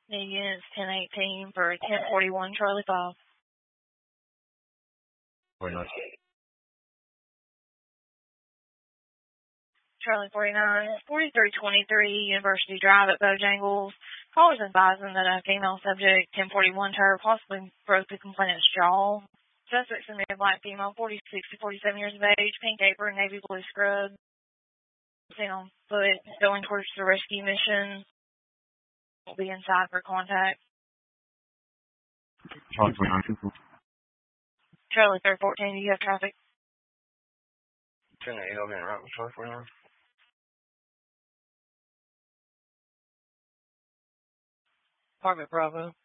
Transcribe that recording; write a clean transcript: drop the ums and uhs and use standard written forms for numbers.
New units 1018 for 1041 Charlie 5. Very nice. Charlie 49, 4323 University Drive at Bojangles. Callers advising that a female subject, 1041 her, possibly broke the complainant's jaw. Suspects in the black female, 46 to 47 years of age, pink apron, navy blue scrub. Seen on foot, going towards the rescue mission. Will be inside for contact. Charlie 29. Charlie 314, do you have traffic? 10-8, I'll be in route with Charlie 49. Apartment Bravo.